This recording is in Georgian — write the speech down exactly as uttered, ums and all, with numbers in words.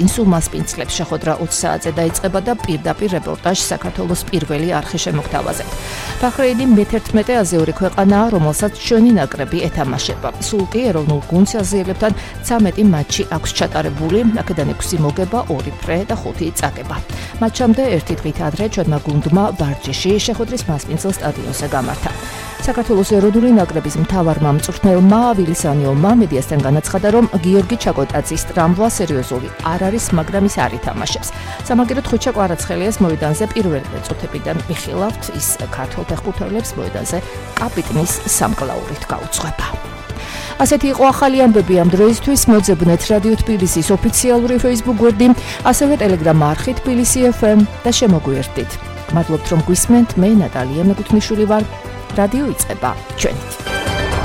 სულ მასპინძლებს შეხვედრა ოცი საათზე დაიწყება და პირდაპირ რეპორტაჟი საქართველოს პირველი არხი შემოგთავაზებთ. ბაჰრეინი მეთერთმეტე აზიური ქვეყანაა, რომელსაც ჩვენი ნაკრები ეთამაშება. სულ კი ეროვნულ გუნდს აზიელებთან ცამეტი მატჩი აქვს ჩატარებული, აქედან ექვსი მოგება, ორი ფრე და ხუთი წაგება. მატჩამდე ერთი დღით ადრე ჩვენმა გუნდმა ვარჯიში შეხვედრის მასპინძელ სტადიონზე გამართა. საქართველოს ეროვნული ნაკრების მთავარმა მწვრთნელმა ვილისანიოვმა მედიასთან განაცხადა, რომ გიორგი ჩაკოტაძის ტრამვა სერიოზული არ არის, მაგრამ ის არ ითამაშებს. სამაგეროდ ხვიჩა კვარაცხელიას მოედანზე პირველი წუთებიდან მიხილავთ, ის ქართველ ფეხბურთელებს მოედანზე კაპიტნის სამკლაურით გაუძღვება. ასეთი იყო ახალი ამბები ამ დროისთვის. მოძებნეთ რადიო თბილისის ოფიციალური Facebook გვერდი, ასევე Telegram არხი თბილისი ეფ ემ და შემოგვიერთდით. მადლობთ რომ გვისმენთ, მე ნატალია მეკუთვნიშვილი ვარ. რადიო იწყება ჩვენით.